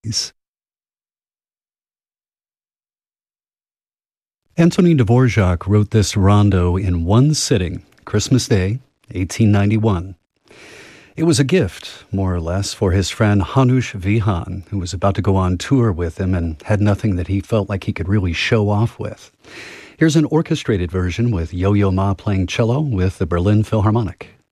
Antonin Dvorak wrote this rondo in one sitting, Christmas Day, 1891. It was a gift, more or less, for his friend Hanush Vihan, who was about to go on tour with him and had nothing that he felt like he could really show off with. Here's an orchestrated version with Yo-Yo Ma playing cello with the Berlin Philharmonic.